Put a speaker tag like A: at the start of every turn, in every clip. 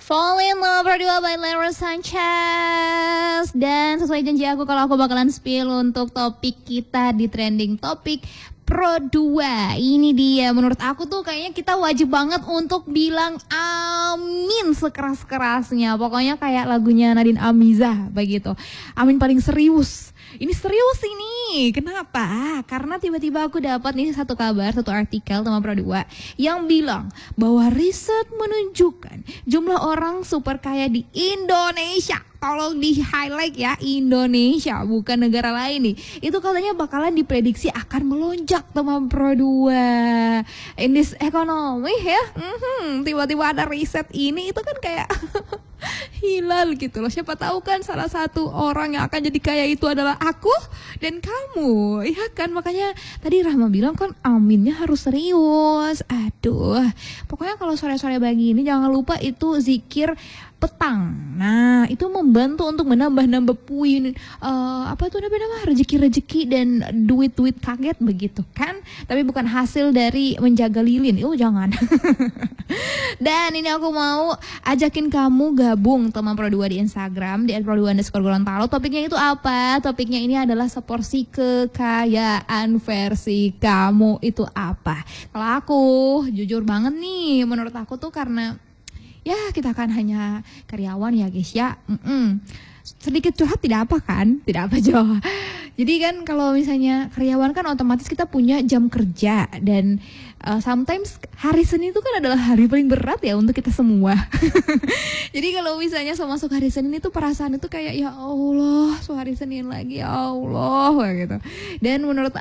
A: Fall in Love berdua by Leroy Sanchez. Dan sesuai janji aku kalau aku bakalan spill untuk topik kita di trending topik Pro 2. Ini dia, menurut aku tuh kayaknya kita wajib banget untuk bilang amin sekeras-kerasnya. Pokoknya kayak lagunya Nadine Amizah begitu. Amin paling serius. Ini serius ini. Kenapa? Karena tiba-tiba aku dapat nih satu kabar, satu artikel teman Pro 2 yang bilang bahwa riset menunjukkan jumlah orang super kaya di Indonesia. Tolong di highlight ya, Indonesia bukan negara lain nih. Itu katanya bakalan diprediksi akan melonjak teman Pro 2 in this economy ya. Tiba-tiba ada riset ini, itu kan kayak hilal gitu loh. Siapa tahu kan salah satu orang yang akan jadi kaya itu adalah aku dan kamu, ya kan? Makanya tadi Rahma bilang kan aminnya harus serius. Aduh, pokoknya kalau sore-sore begini jangan lupa itu zikir petang. Nah, itu membantu untuk menambah-nambah puin apa tuh namanya, rezeki-rezeki dan duit-duit kaget begitu kan. Tapi bukan hasil dari menjaga lilin. Jangan. Dan ini aku mau ajakin kamu gabung teman Pro 2 di Instagram di @pro2_gorontalo. Topiknya itu apa? Topiknya ini adalah seporsi kekayaan versi kamu itu apa? Kalau aku jujur banget nih, menurut aku tuh karena ya kita kan hanya karyawan ya guys ya. Sedikit curhat tidak apa kan? Tidak apa Jo. Jadi kan kalau misalnya karyawan kan otomatis kita punya jam kerja. Dan sometimes hari Senin itu kan adalah hari paling berat ya untuk kita semua. Jadi kalau misalnya masuk hari Senin itu perasaan itu kayak ya Allah, hari Senin lagi ya Allah gitu. Dan menurut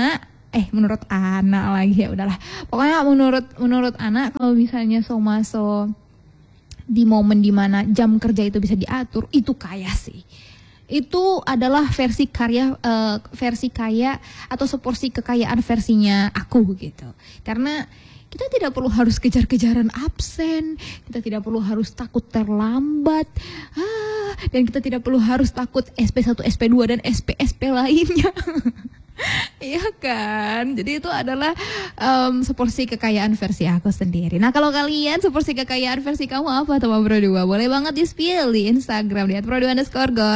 A: anak lagi ya udahlah. Pokoknya menurut anak kalau misalnya masuk di momen dimana jam kerja itu bisa diatur, itu kaya sih. Itu adalah versi kaya atau seporsi kekayaan versinya aku gitu. Karena kita tidak perlu harus kejar-kejaran absen, kita tidak perlu harus takut terlambat, dan kita tidak perlu harus takut SP1, SP2 dan SP lainnya. Iya kan, jadi itu adalah seporsi kekayaan versi aku sendiri. Nah kalau kalian seporsi kekayaan versi kamu apa teman Pro 2? Boleh banget di spill di Instagram di @pro2_gorontalo.